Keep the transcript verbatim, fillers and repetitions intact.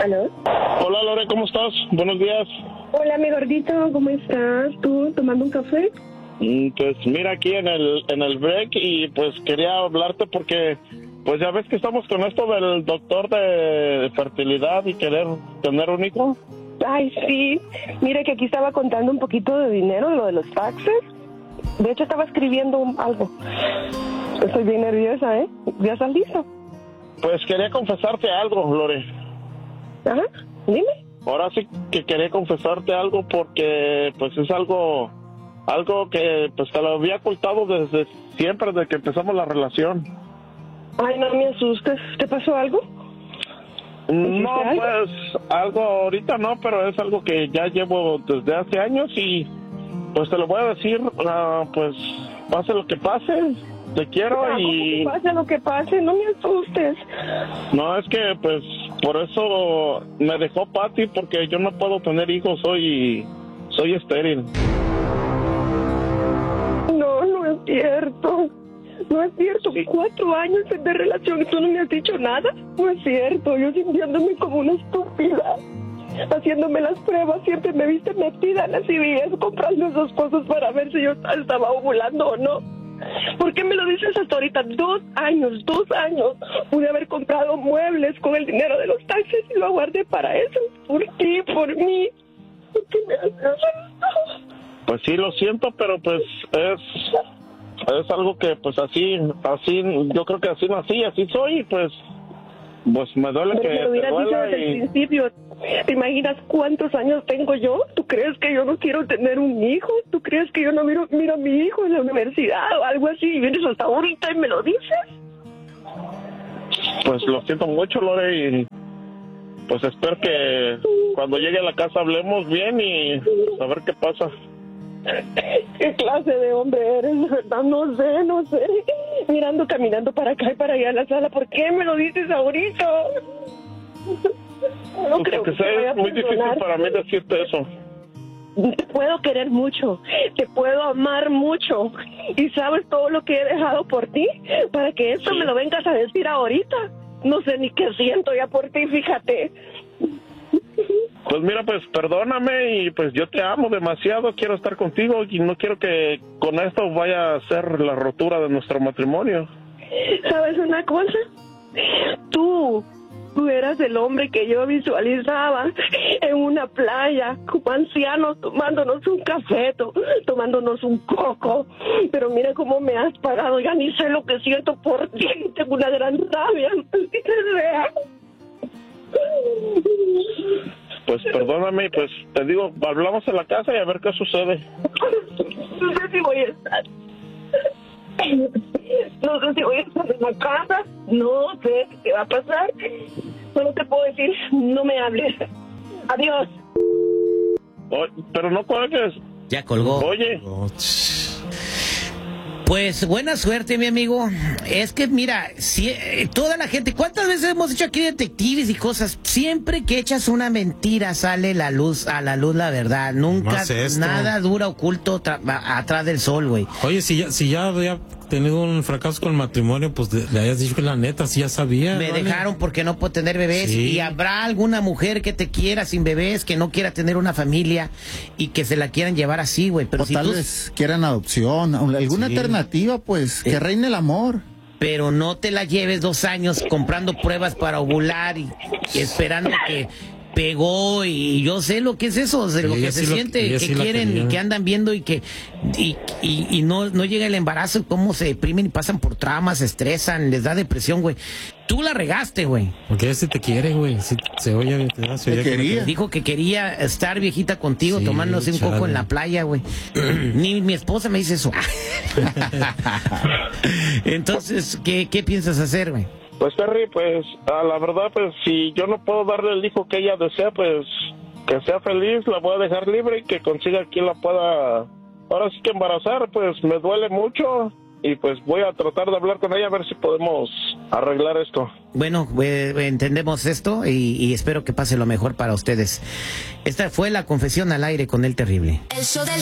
¿Aló? Hola Lore, ¿cómo estás? Buenos días. Hola, mi gordito, ¿cómo estás? ¿Tú tomando un café? Mm, Pues mira, aquí en el en el break, y pues quería hablarte porque pues ya ves que estamos con esto del doctor de fertilidad y querer tener un hijo. Ay, sí. Mire que aquí estaba contando un poquito de dinero, lo de los taxes. De hecho, estaba escribiendo un- algo. Estoy bien nerviosa, ¿eh? ¿Ya estás listo? Pues quería confesarte algo, Lore. Ajá, dime. Ahora sí que quería confesarte algo porque pues es algo algo que pues te lo había ocultado desde siempre, desde que empezamos la relación. Ay, no me asustes. ¿Te pasó algo? No, algo? pues algo ahorita no, pero es algo que ya llevo desde hace años y pues te lo voy a decir, ah, pues pase lo que pase, te quiero Ah, y... como que pase lo que pase, no me asustes. No, es que pues por eso me dejó Patty, porque yo no puedo tener hijos, soy, soy estéril. No, no es cierto. No es cierto. Sí. Cuatro años de relación y tú no me has dicho nada. No es cierto. Yo sintiéndome como una estúpida. Haciéndome las pruebas, siempre me viste metida en las I V S comprando esas cosas para ver si yo estaba ovulando o no. ¿Por qué me lo dices hasta ahorita? Dos años, dos años. Pude haber comprado muebles con el dinero de los taxes y lo guardé para eso. Por ti, por mí. ¿Por qué me haces esto? Pues sí, lo siento, pero pues es... Es algo que pues así, así, yo creo que así nací, así soy, y pues, pues me duele Pero que me lo te hubieras dicho duela desde el y... principio. ¿Te imaginas cuántos años tengo yo? ¿Tú crees que yo no quiero tener un hijo? ¿Tú crees que yo no miro, miro a mi hijo en la universidad o algo así? Y vienes hasta ahorita y me lo dices. Pues lo siento mucho, Lore, y pues espero que cuando llegue a la casa hablemos bien y pues, a ver qué pasa. ¿Qué clase de hombre eres? De verdad, no sé, no sé. Mirando, caminando para acá y para allá a la sala. ¿Por qué me lo dices ahorita? No Pues creo porque que sé, te vaya a es muy difícil perdonar. para mí decirte eso. Te puedo querer mucho, te puedo amar mucho. ¿Y sabes todo lo que he dejado por ti? Para que esto Sí. me lo vengas a decir ahorita. No sé ni qué siento ya por ti, fíjate. Pues mira, pues perdóname, y pues yo te amo demasiado, quiero estar contigo y no quiero que con esto vaya a ser la rotura de nuestro matrimonio. ¿Sabes una cosa? Tú, tú eras el hombre que yo visualizaba en una playa, como ancianos, tomándonos un café, to- tomándonos un coco. Pero mira cómo me has pagado, ya ni sé lo que siento por ti. Tengo una gran rabia, maldita sea. Pues perdóname, pues te digo, hablamos en la casa y a ver qué sucede. No sé si voy a estar. No sé si voy a estar en la casa. No sé qué va a pasar. Solo te puedo decir, no me hables. Adiós. Oh, pero no cuelgues. Ya colgó. Oye, Oh, ch- Pues buena suerte, mi amigo. Es que mira, si, eh, toda la gente, ¿cuántas veces hemos hecho aquí detectives y cosas? Siempre que echas una mentira sale la luz, a la luz la verdad. Nunca Más esto. nada dura oculto tra- a- atrás del sol, güey. Oye, si ya, si ya había tenido un fracaso con el matrimonio, pues le, le hayas dicho que la neta, si ya sabía. Me ¿vale? dejaron porque no puedo tener bebés. Sí. Y habrá alguna mujer que te quiera sin bebés, que no quiera tener una familia y que se la quieran llevar así, güey. Pero O si tal tú, vez quieran adopción, alguna Sí. alternativa, pues, que Eh. reine el amor. pero no te la lleves dos años comprando pruebas para ovular y, y esperando que pegó, y yo sé lo que es eso, de lo Sí, que ella se sí lo- siente, ella que sí la quieren y quería. que andan viendo y que y, y, y no, no llega el embarazo, y cómo se deprimen y pasan por traumas, se estresan, les da depresión, güey. Tú la regaste, güey. Porque ella sí te quiere, güey. Sí, se oye, te- se Te oye que- quería. Dijo que quería estar viejita contigo, Sí, tomándose un coco chale. en la playa, güey. Ni mi esposa me dice eso. Entonces, ¿qué, qué piensas hacer, güey? pues Terry, pues a la verdad, pues si yo no puedo darle el hijo que ella desea, pues que sea feliz, la voy a dejar libre y que consiga quien la pueda, ahora sí que embarazar. Pues me duele mucho y pues voy a tratar de hablar con ella a ver si podemos arreglar esto. Bueno, eh, entendemos esto y, y espero que pase lo mejor para ustedes. Esta fue la confesión al aire con El Terrible. El show del